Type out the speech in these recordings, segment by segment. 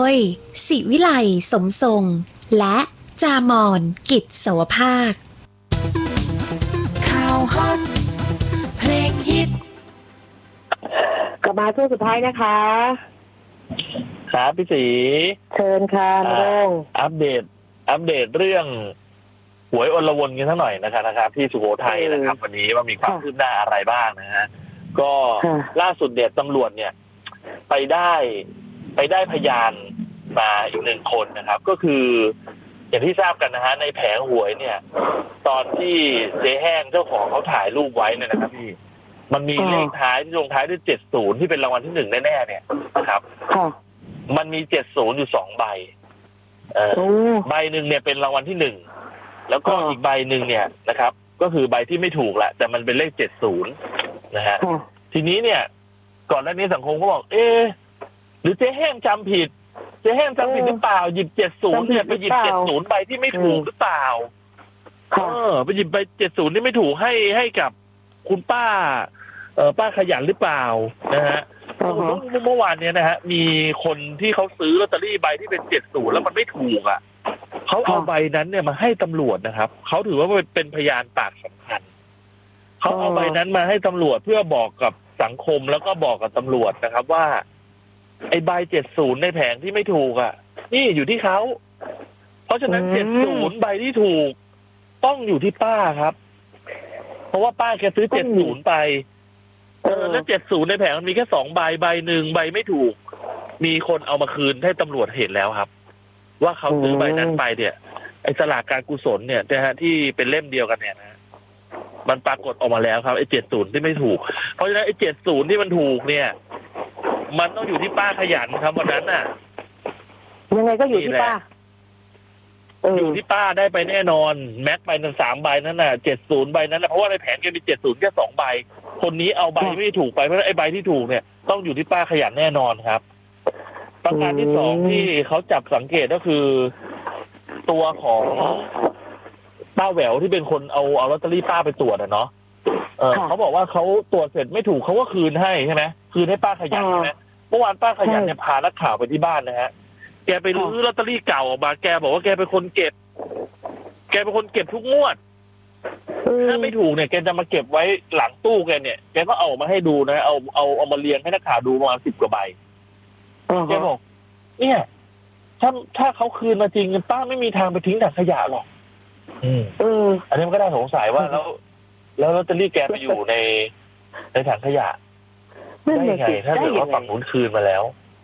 ยศิวิไลสมทรงและจามอนกิจสวภาคข่าวฮอตเพลงฮิตกลับมาช่วงสุดท้ายนะคะครับพี่ศรีเชิญค่ะน้องอัปเดตเรื่องหวยอลวนกันสักหน่อยนะครับที่สุโขทัยนะครับวันนี้ว่ามีความคืบหน้าอะไรบ้างนะฮะก็ล่าสุดเด็ดตำรวจเนี่ยไปได้พยานมาอีกหนึ่งคนนะครับก็คืออย่างที่ทราบกันนะฮะในแผงหวยเนี่ยตอนที่เจ๊แห้งเจ้าของเขาถ่ายรูปไว้เนี่ยนะครับพี่มันมีเลขท้ายที่ลงท้ายด้วย70ที่เป็นรางวัลที่1แน่ๆเนี่ยนะครับมันมี70อยู่2ใบใบหนึ่งเนี่ยเป็นรางวัลที่1แล้วก็อีกใบหนึ่งเนี่ยนะครับก็คือใบที่ไม่ถูกแหละแต่มันเป็นเลข70นะฮะทีนี้เนี่ยก่อนหน้านี้สังคมก็บอกหรือเจ๊แห้งจำผิดหรือเปล่าหยิบ70เนี่ยไปหยิบ70ใบที่ไม่ถูกหรือเปล่าไปหยิบใบ70ที่ไม่ถูกให้กับคุณป้าป้าขยันหรือเปล่านะฮะเมื่อวานเนี้ยนะฮะมีคนที่เขาซื้อลอตเตอรี่ใบที่เป็น70แล้วมันไม่ถูกอ่ะเขาเอาใบนั้นเนี่ยมาให้ตำรวจนะครับเขาถือว่าเป็นพยานปากสำคัญเขาเอาใบนั้นมาให้ตำรวจเพื่อบอกกับสังคมแล้วก็บอกกับตำรวจนะครับว่าไอ้ใบ70ในแผงที่ไม่ถูกอ่ะนี่อยู่ที่เขาเพราะฉะนั้น70ใบที่ถูกต้องอยู่ที่ป้าครับเพราะว่าป้าแกซื้อ70ไปแล้ว70ในแผงมันมีแค่2ใบใบหนึ่งใบไม่ถูกมีคนเอามาคืนให้ตำรวจเห็นแล้วครับว่าเขาซื้อใบนั้นไปเนี่ยไอ้สลากการกุศลเนี่ยนะฮะที่เป็นเล่มเดียวกันเนี่ยนะมันปรากฏออกมาแล้วครับไอ้70ที่ไม่ถูกเพราะฉะนั้นไอ้70ที่มันถูกเนี่ยมันต้องอยู่ที่ป้าขยันครับวันนั้นน่ะยังไงก็อยู่ที่ป้าอยู่ที่ป้าได้ไปแน่นอนแม็กไปทั้ง3ใบนั้นน่ะ70ใบนั้นน่ะเพราะว่าในแผนแกมี70แค่2ใบคนนี้เอาใบไม่ถูกไปเพราะไอ้ใบที่ถูกเนี่ยต้องอยู่ที่ป้าขยันแน่นอนครับประการที่2ที่เขาจับสังเกตก็คือตัวของป้าแหววที่เป็นคนเอาลอตเตอรี่ป้าไปตรวจเนาะเขาบอกว่าเขาตรวจเสร็จไม่ถูกเขาก็คืนให้ใช่ไหมคืนให้ป้าขยันใช่ไหมเมื่อวานป้าขยันเนี่ยพานักข่าวไปที่บ้านนะฮะแกไปรื้อลอตเตอรี่เก่าออกมาแกบอกว่าแกเป็นคนเก็บทุกงวดถ้าไม่ถูกเนี่ยแกจะมาเก็บไว้หลังตู้แกเนี่ยแกก็เอามาให้ดูนะเอามาเรียงให้นักข่าวดูประมาณ10 กว่าใบแกบอกเนี่ยถ้าเขาคืนมาจริงป้าไม่มีทางไปทิ้งถังขยะหรอกอันนี้มันก็น่าสงสัยว่าแล้วลอตเตอรี่แกไปอยู่ในถังขยะได้ไงถ้าเกิดว่าฝั่งนู้นคืนมาแล้ว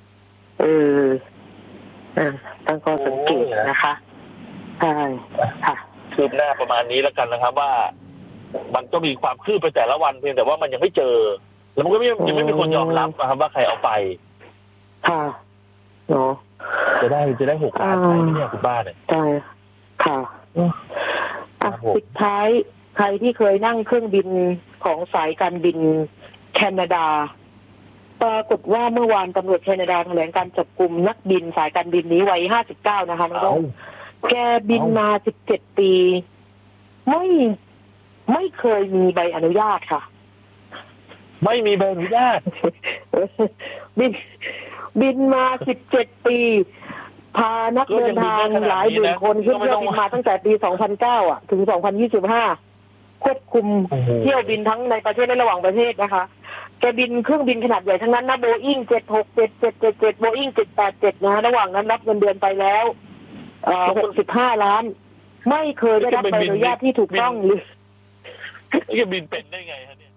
ตั้งข้อสังเกตนะคะใช่ค่ะคืบหน้าประมาณนี้แล้วกันนะครับว่ามันก็มีความคืบไปแต่ละวันเพียงแต่ว่ามันยังไม่เจอแล้วมันก็ยังไม่มีคนยอมรับนะครับว่าใครเอาไปค่ะเนาะจะได้6 ล้านใช่ไหมเนี่ยคุณป้าเนี่ยใช่ค่ะสุดท้ายใครที่เคยนั่งเครื่องบินของสายการบินแคนาดาปรากฏว่าเมื่อวานตำรวจแคนาดาแถลงการจับกุมนักบินสายการบินนี้วัย59นะคะน้องแกบินมา17 ปีไม่เคยมีใบอนุญาตค่ะไม่มีใบอนุญาตบินมา17 ปีพานักเดินทางหลายหมื่นคนขึ้นเครื่องบินมาตั้งแต่ปี2009ถึง2025ควบคุมเที่ยวบินทั้งในประเทศและระหว่างประเทศนะคะแกบินเครื่องบินขนาดใหญ่ทั้งนั้นนะ Boeing 767 Boeing 787นะระหว่างนั้นรับเงินเดือนไปแล้ว65 ล้านไม่เคยได้รับใบอนุญาตที่ถูกต้องหรือจะบินเป็นได้ไงฮะเนี่ย